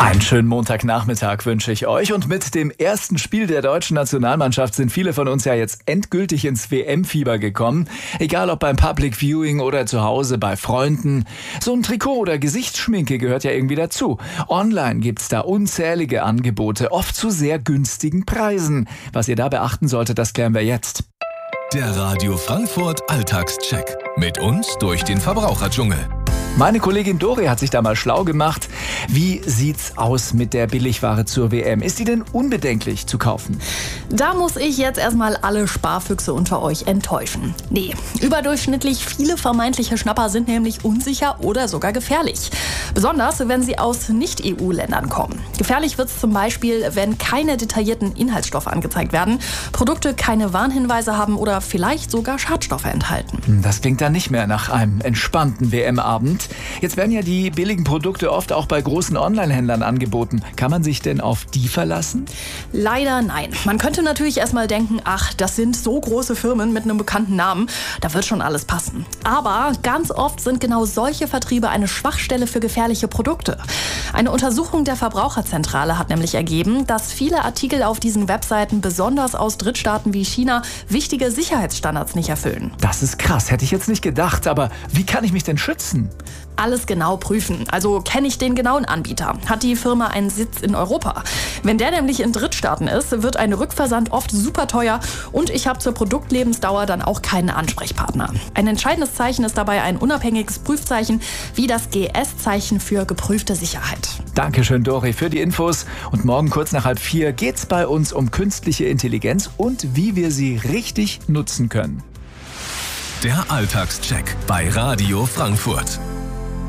Einen schönen Montagnachmittag wünsche ich euch, und mit dem ersten Spiel der deutschen Nationalmannschaft sind viele von uns ja jetzt endgültig ins WM-Fieber gekommen. Egal ob beim Public Viewing oder zu Hause bei Freunden. So ein Trikot oder Gesichtsschminke gehört ja irgendwie dazu. Online gibt's da unzählige Angebote, oft zu sehr günstigen Preisen. Was ihr da beachten solltet, das klären wir jetzt. Der Radio Frankfurt Alltagscheck. Mit uns durch den Verbraucherdschungel. Meine Kollegin Dori hat sich da mal schlau gemacht. Wie sieht's aus mit der Billigware zur WM? Ist die denn unbedenklich zu kaufen? Da muss ich jetzt erstmal alle Sparfüchse unter euch enttäuschen. Nee, überdurchschnittlich viele vermeintliche Schnapper sind nämlich unsicher oder sogar gefährlich. Besonders, wenn sie aus Nicht-EU-Ländern kommen. Gefährlich wird's zum Beispiel, wenn keine detaillierten Inhaltsstoffe angezeigt werden, Produkte keine Warnhinweise haben oder vielleicht sogar Schadstoffe enthalten. Das klingt dann nicht mehr nach einem entspannten WM-Abend. Jetzt werden ja die billigen Produkte oft auch bei großen Online-Händlern angeboten. Kann man sich denn auf die verlassen? Leider nein. Man könnte natürlich erstmal denken, ach, das sind so große Firmen mit einem bekannten Namen, da wird schon alles passen. Aber ganz oft sind genau solche Vertriebe eine Schwachstelle für gefährliche Produkte. Eine Untersuchung der Verbraucherzentrale hat nämlich ergeben, dass viele Artikel auf diesen Webseiten, besonders aus Drittstaaten wie China, wichtige Sicherheitsstandards nicht erfüllen. Das ist krass, hätte ich jetzt nicht gedacht. Aber wie kann ich mich denn schützen? Alles genau prüfen. Also kenne ich den genauen Anbieter? Hat die Firma einen Sitz in Europa? Wenn der nämlich in Drittstaaten ist, wird ein Rückversand oft super teuer und ich habe zur Produktlebensdauer dann auch keinen Ansprechpartner. Ein entscheidendes Zeichen ist dabei ein unabhängiges Prüfzeichen wie das GS-Zeichen für geprüfte Sicherheit. Dankeschön, Dori, für die Infos. Und morgen kurz nach 3:30 geht's bei uns um künstliche Intelligenz und wie wir sie richtig nutzen können. Der Alltagscheck bei Radio Frankfurt.